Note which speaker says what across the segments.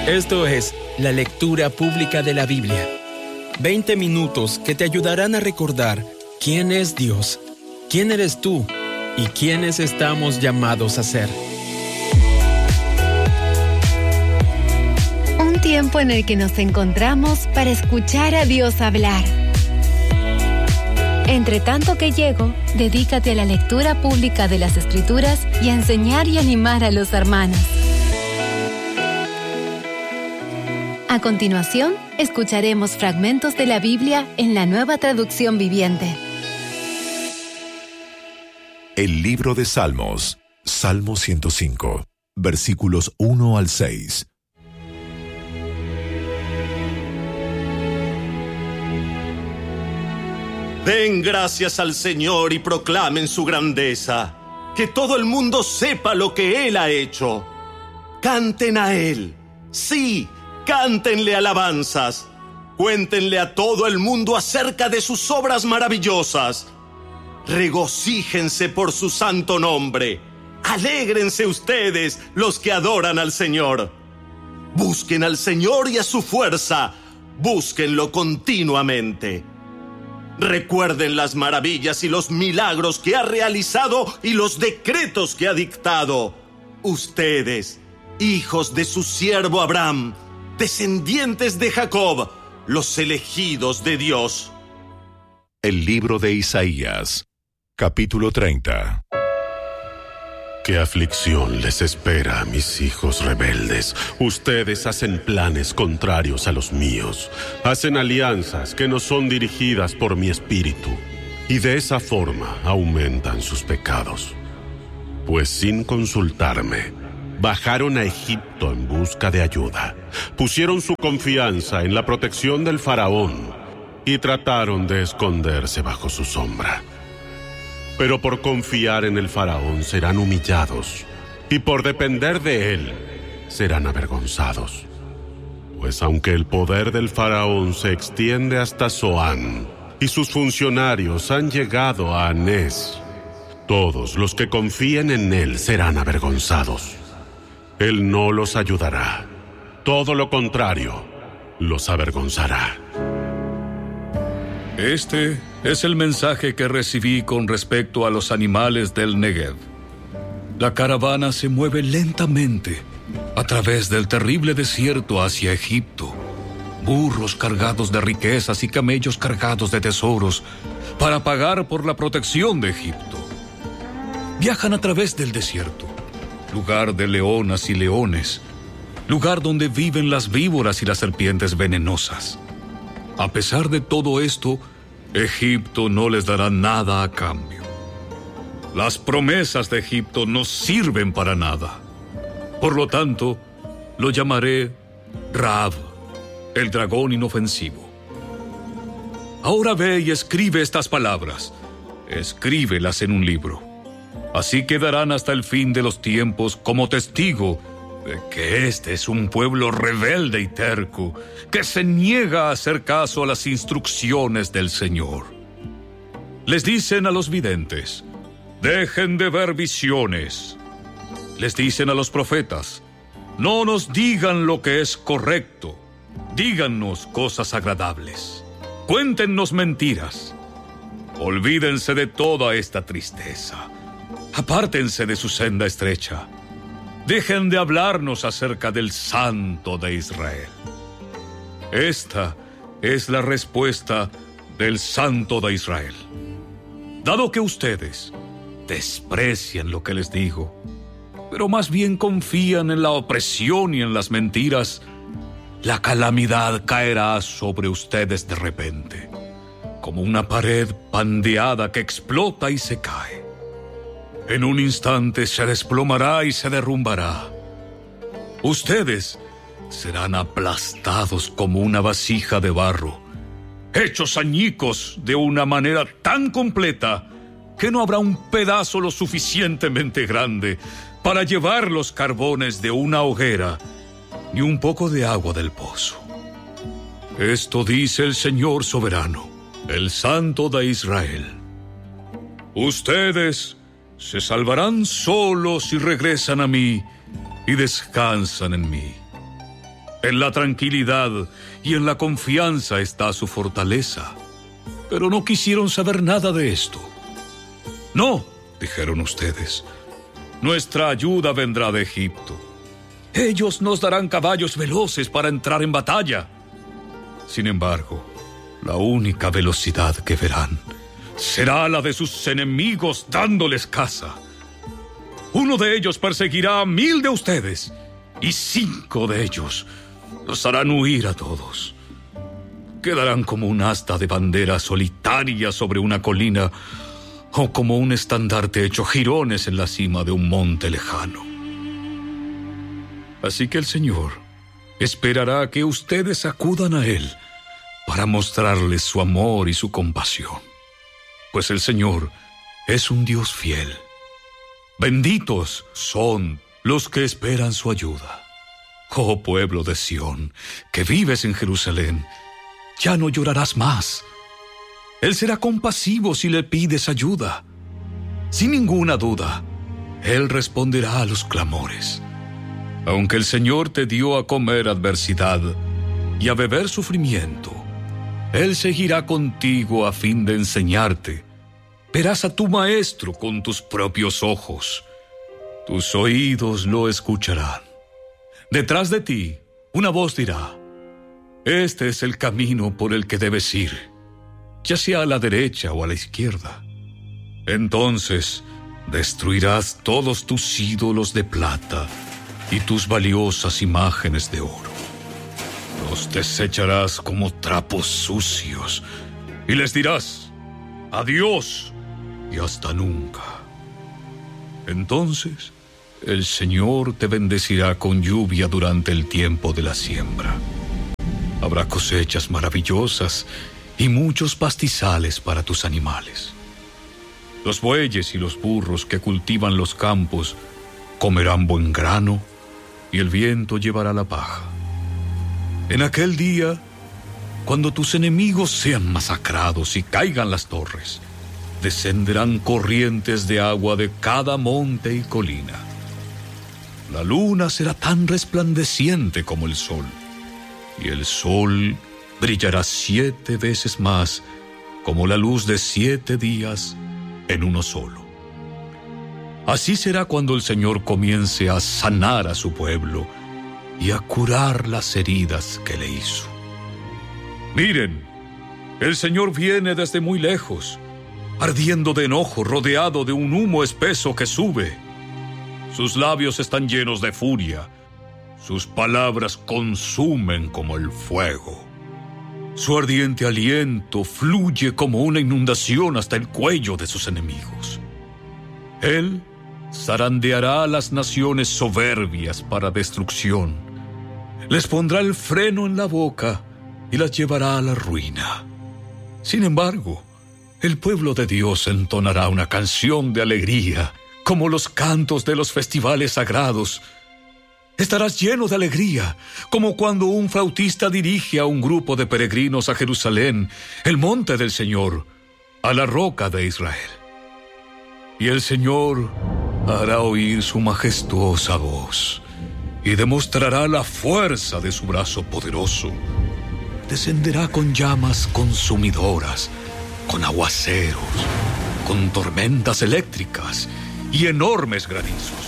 Speaker 1: Esto es la lectura pública de la Biblia. 20 minutos que te ayudarán a recordar quién es Dios, quién eres tú y quiénes estamos llamados a ser.
Speaker 2: Un tiempo en el que nos encontramos para escuchar a Dios hablar. Entre tanto que llego, dedícate a la lectura pública de las Escrituras y a enseñar y animar a los hermanos. A continuación, escucharemos fragmentos de la Biblia en la Nueva Traducción Viviente.
Speaker 3: El libro de Salmos, Salmo 105, versículos 1 al 6.
Speaker 4: Den gracias al Señor y proclamen su grandeza. Que todo el mundo sepa lo que Él ha hecho. Canten a Él. Sí, cántenle alabanzas. Cuéntenle a todo el mundo acerca de sus obras maravillosas. Regocíjense por su santo nombre. Alégrense ustedes, los que adoran al Señor. Busquen al Señor y a su fuerza. Búsquenlo continuamente. Recuerden las maravillas y los milagros que ha realizado y los decretos que ha dictado. Ustedes, hijos de su siervo Abraham, descendientes de Jacob, los elegidos de Dios.
Speaker 3: El libro de Isaías, capítulo 30.
Speaker 5: ¿Qué aflicción les espera a mis hijos rebeldes? Ustedes hacen planes contrarios a los míos. Hacen alianzas que no son dirigidas por mi espíritu. Y de esa forma aumentan sus pecados. Pues sin consultarme, bajaron a Egipto en busca de ayuda. Pusieron su confianza en la protección del faraón y trataron de esconderse bajo su sombra. Pero por confiar en el faraón serán humillados, y por depender de él serán avergonzados. Pues aunque el poder del faraón se extiende hasta Zoán, y sus funcionarios han llegado a Anés, todos los que confíen en él serán avergonzados. Él no los ayudará, todo lo contrario, los avergonzará.
Speaker 6: Este es el mensaje que recibí con respecto a los animales del Negev. La caravana se mueve lentamente a través del terrible desierto hacia Egipto. Burros cargados de riquezas y camellos cargados de tesoros para pagar por la protección de Egipto. Viajan a través del desierto, lugar de leonas y leones, lugar donde viven las víboras y las serpientes venenosas. A pesar de todo esto, Egipto no les dará nada a cambio. Las promesas de Egipto no sirven para nada. Por lo tanto, lo llamaré Raab, el dragón inofensivo. Ahora ve y escribe estas palabras. Escríbelas en un libro. Así quedarán hasta el fin de los tiempos como testigo de que este es un pueblo rebelde y terco, que se niega a hacer caso a las instrucciones del Señor. Les dicen a los videntes, dejen de ver visiones. Les dicen a los profetas, no nos digan lo que es correcto, dígannos cosas agradables. Cuéntennos mentiras. Olvídense de toda esta tristeza. Apártense de su senda estrecha. Dejen de hablarnos acerca del Santo de Israel. Esta es la respuesta del Santo de Israel. Dado que ustedes desprecian lo que les digo, pero más bien confían en la opresión y en las mentiras, la calamidad caerá sobre ustedes de repente, como una pared pandeada que explota y se cae. En un instante se desplomará y se derrumbará. Ustedes serán aplastados como una vasija de barro, hechos añicos de una manera tan completa que no habrá un pedazo lo suficientemente grande para llevar los carbones de una hoguera, ni un poco de agua del pozo. Esto dice el Señor soberano, el Santo de Israel. Ustedes se salvarán solos si regresan a mí y descansan en mí. En la tranquilidad y en la confianza está su fortaleza. Pero no quisieron saber nada de esto. No, dijeron ustedes, nuestra ayuda vendrá de Egipto. Ellos nos darán caballos veloces para entrar en batalla. Sin embargo, la única velocidad que verán será la de sus enemigos dándoles caza. Uno de ellos perseguirá a 1000 de ustedes, y 5 de ellos los harán huir a todos. Quedarán como un asta de bandera solitaria sobre una colina, o como un estandarte hecho jirones en la cima de un monte lejano. Así que el Señor esperará que ustedes acudan a Él para mostrarles su amor y su compasión, pues el Señor es un Dios fiel. Benditos son los que esperan su ayuda. Oh pueblo de Sión, que vives en Jerusalén, ya no llorarás más. Él será compasivo si le pides ayuda. Sin ninguna duda, Él responderá a los clamores. Aunque el Señor te dio a comer adversidad y a beber sufrimiento, Él seguirá contigo a fin de enseñarte. Verás a tu maestro con tus propios ojos. Tus oídos lo escucharán. Detrás de ti, una voz dirá: este es el camino por el que debes ir, ya sea a la derecha o a la izquierda. Entonces destruirás todos tus ídolos de plata y tus valiosas imágenes de oro. Los desecharás como trapos sucios y les dirás: adiós y hasta nunca. Entonces el Señor te bendecirá con lluvia durante el tiempo de la siembra. Habrá cosechas maravillosas y muchos pastizales para tus animales. Los bueyes y los burros que cultivan los campos comerán buen grano, y el viento llevará la paja. En aquel día, cuando tus enemigos sean masacrados y caigan las torres, descenderán corrientes de agua de cada monte y colina. La luna será tan resplandeciente como el sol, y el sol brillará 7 veces más, como la luz de 7 días en uno solo. Así será cuando el Señor comience a sanar a su pueblo y a curar las heridas que le hizo. Miren, el Señor viene desde muy lejos, ardiendo de enojo, rodeado de un humo espeso que sube. Sus labios están llenos de furia. Sus palabras consumen como el fuego. Su ardiente aliento fluye como una inundación hasta el cuello de sus enemigos. Él zarandeará a las naciones soberbias para destrucción. Les pondrá el freno en la boca y las llevará a la ruina. Sin embargo, el pueblo de Dios entonará una canción de alegría, como los cantos de los festivales sagrados. Estarás lleno de alegría, como cuando un flautista dirige a un grupo de peregrinos a Jerusalén, el monte del Señor, a la roca de Israel. Y el Señor hará oír su majestuosa voz y demostrará la fuerza de su brazo poderoso. Descenderá con llamas consumidoras, con aguaceros, con tormentas eléctricas y enormes granizos.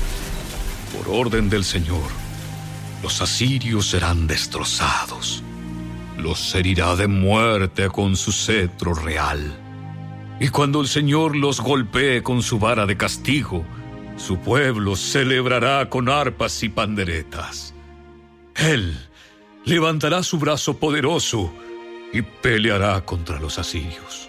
Speaker 6: Por orden del Señor, los asirios serán destrozados. Los herirá de muerte con su cetro real. Y cuando el Señor los golpee con su vara de castigo, su pueblo celebrará con arpas y panderetas. Él levantará su brazo poderoso y peleará contra los asirios.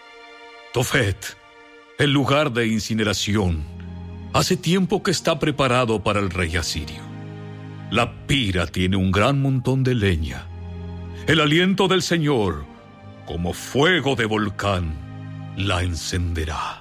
Speaker 6: Tofet, el lugar de incineración, hace tiempo que está preparado para el rey asirio. La pira tiene un gran montón de leña. El aliento del Señor, como fuego de volcán, la encenderá.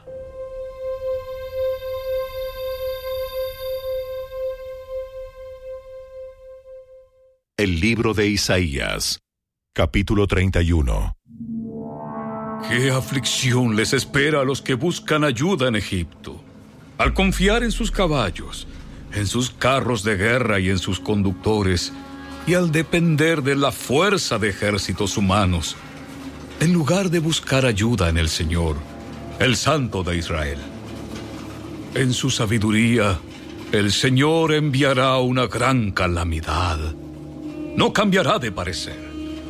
Speaker 3: El libro de Isaías, capítulo 31.
Speaker 6: ¿Qué aflicción les espera a los que buscan ayuda en Egipto? Al confiar en sus caballos, en sus carros de guerra y en sus conductores, y al depender de la fuerza de ejércitos humanos, en lugar de buscar ayuda en el Señor, el Santo de Israel. En su sabiduría, el Señor enviará una gran calamidad. No cambiará de parecer.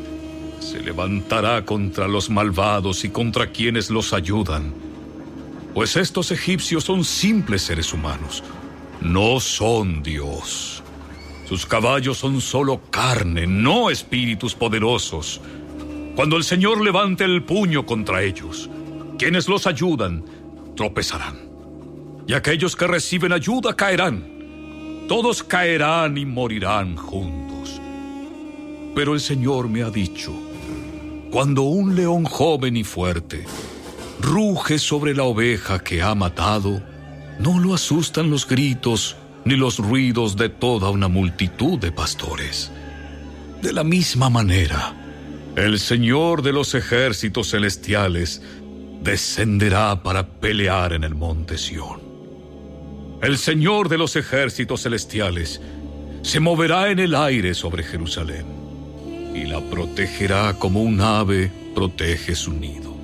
Speaker 6: Se levantará contra los malvados y contra quienes los ayudan. Pues estos egipcios son simples seres humanos, no son Dios. Sus caballos son solo carne, no espíritus poderosos. Cuando el Señor levante el puño contra ellos, quienes los ayudan tropezarán. Y aquellos que reciben ayuda caerán. Todos caerán y morirán juntos. Pero el Señor me ha dicho: cuando un león joven y fuerte ruge sobre la oveja que ha matado, no lo asustan los gritos ni los ruidos de toda una multitud de pastores. De la misma manera, el Señor de los ejércitos celestiales descenderá para pelear en el monte Sión. El Señor de los ejércitos celestiales se moverá en el aire sobre Jerusalén y la protegerá como un ave protege su nido.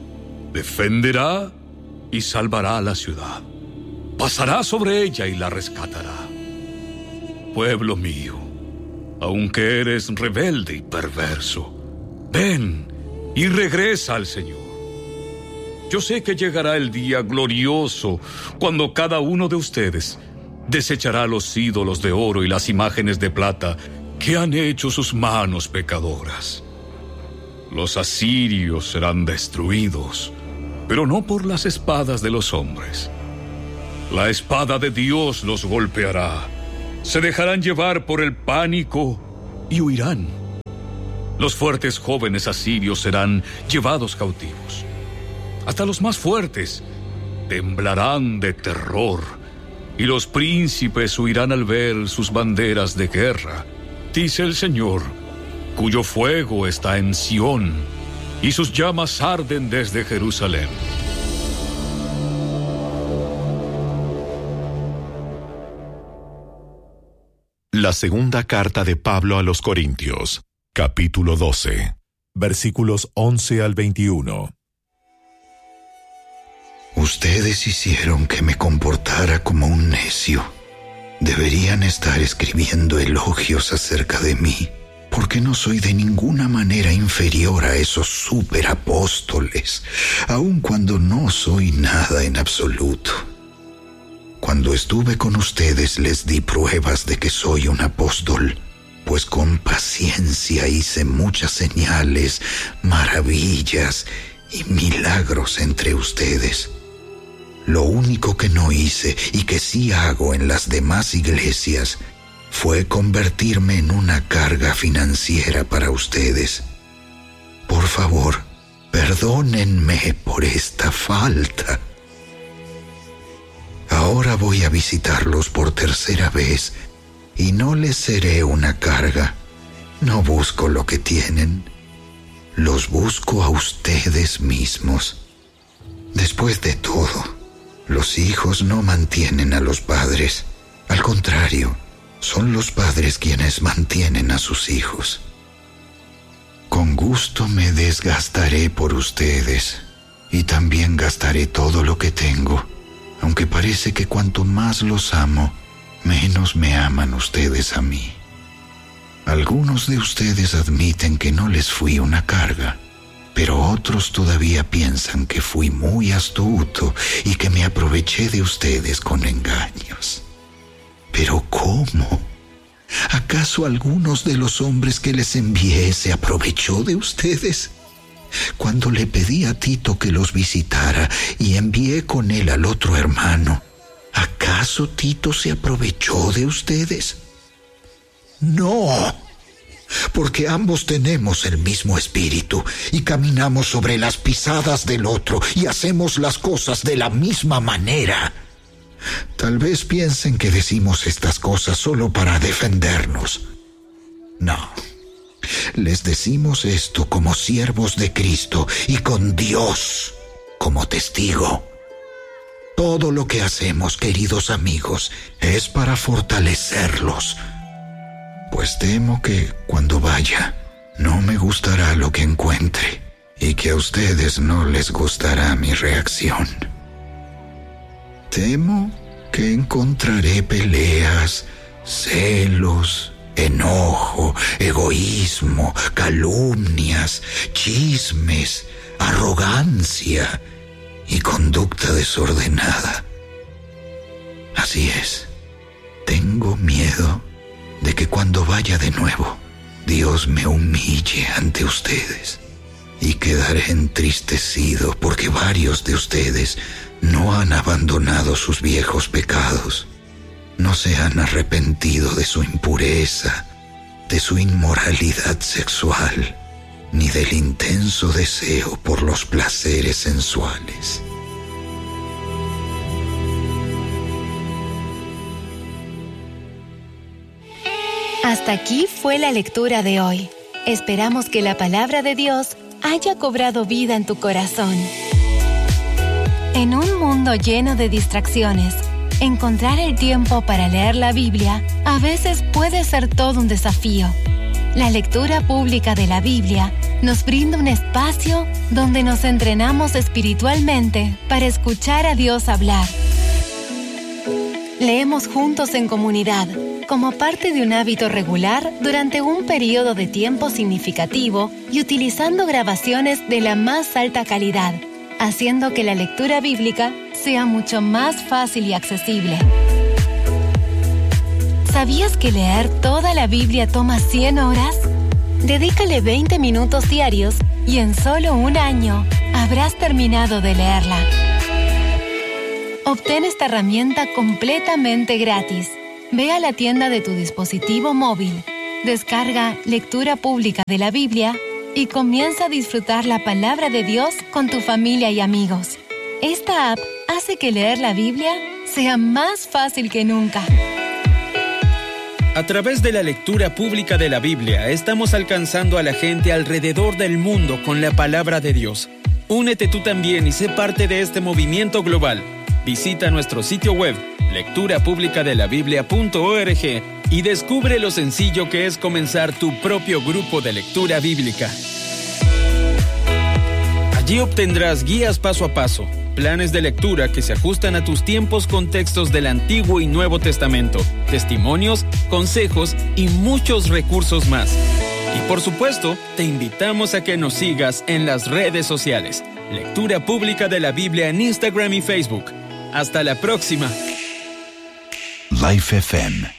Speaker 6: Defenderá y salvará la ciudad. Pasará sobre ella y la rescatará. Pueblo mío, aunque eres rebelde y perverso, ven y regresa al Señor. Yo sé que llegará el día glorioso cuando cada uno de ustedes desechará los ídolos de oro y las imágenes de plata que han hecho sus manos pecadoras. Los asirios serán destruidos, pero no por las espadas de los hombres. La espada de Dios los golpeará. Se dejarán llevar por el pánico y huirán. Los fuertes jóvenes asirios serán llevados cautivos. Hasta los más fuertes temblarán de terror, y los príncipes huirán al ver sus banderas de guerra, dice el Señor, cuyo fuego está en Sión, y sus llamas arden desde Jerusalén.
Speaker 3: La segunda carta de Pablo a los Corintios, capítulo 12, versículos 11 al 21.
Speaker 7: Ustedes hicieron que me comportara como un necio. Deberían estar escribiendo elogios acerca de mí, porque no soy de ninguna manera inferior a esos superapóstoles, aun cuando no soy nada en absoluto. Cuando estuve con ustedes les di pruebas de que soy un apóstol, pues con paciencia hice muchas señales, maravillas y milagros entre ustedes. Lo único que no hice y que sí hago en las demás iglesias fue convertirme en una carga financiera para ustedes. Por favor, perdónenme por esta falta. Ahora voy a visitarlos por tercera vez y no les seré una carga. No busco lo que tienen, los busco a ustedes mismos. Después de todo, los hijos no mantienen a los padres. Al contrario, son los padres quienes mantienen a sus hijos. Con gusto me desgastaré por ustedes y también gastaré todo lo que tengo, aunque parece que cuanto más los amo, menos me aman ustedes a mí. Algunos de ustedes admiten que no les fui una carga, pero otros todavía piensan que fui muy astuto y que me aproveché de ustedes con engaños. ¿Pero cómo? ¿Acaso algunos de los hombres que les envié se aprovechó de ustedes? Cuando le pedí a Tito que los visitara y envié con él al otro hermano, ¿acaso Tito se aprovechó de ustedes? No, porque ambos tenemos el mismo espíritu y caminamos sobre las pisadas del otro y hacemos las cosas de la misma manera. Tal vez piensen que decimos estas cosas solo para defendernos. No, les decimos esto como siervos de Cristo y con Dios como testigo. Todo lo que hacemos, queridos amigos, es para fortalecerlos, pues temo que cuando vaya no me gustará lo que encuentre y que a ustedes no les gustará mi reacción. Temo que encontraré peleas, celos, enojo, egoísmo, calumnias, chismes, arrogancia y conducta desordenada. Así es, tengo miedo de que cuando vaya de nuevo, Dios me humille ante ustedes y quedaré entristecido porque varios de ustedes no han abandonado sus viejos pecados, no se han arrepentido de su impureza, de su inmoralidad sexual, ni del intenso deseo por los placeres sensuales.
Speaker 2: Hasta aquí fue la lectura de hoy. Esperamos que la palabra de Dios haya cobrado vida en tu corazón. En un mundo lleno de distracciones, encontrar el tiempo para leer la Biblia a veces puede ser todo un desafío. La lectura pública de la Biblia nos brinda un espacio donde nos entrenamos espiritualmente para escuchar a Dios hablar. Leemos juntos en comunidad, como parte de un hábito regular durante un periodo de tiempo significativo y utilizando grabaciones de la más alta calidad, haciendo que la lectura bíblica sea mucho más fácil y accesible. ¿Sabías que leer toda la Biblia toma 100 horas? Dedícale 20 minutos diarios y en solo un año habrás terminado de leerla. Obtén esta herramienta completamente gratis. Ve a la tienda de tu dispositivo móvil, descarga Lectura Pública de la Biblia y comienza a disfrutar la palabra de Dios con tu familia y amigos. Esta app hace que leer la Biblia sea más fácil que nunca.
Speaker 1: A través de la lectura pública de la Biblia, estamos alcanzando a la gente alrededor del mundo con la palabra de Dios. Únete tú también y sé parte de este movimiento global. Visita nuestro sitio web, lecturapublicadelabiblia.org, y descubre lo sencillo que es comenzar tu propio grupo de lectura bíblica. Allí obtendrás guías paso a paso, planes de lectura que se ajustan a tus tiempos con textos del Antiguo y Nuevo Testamento, testimonios, consejos y muchos recursos más. Y por supuesto, te invitamos a que nos sigas en las redes sociales. Lectura Pública de la Biblia en Instagram y Facebook. Hasta la próxima.
Speaker 7: Life FM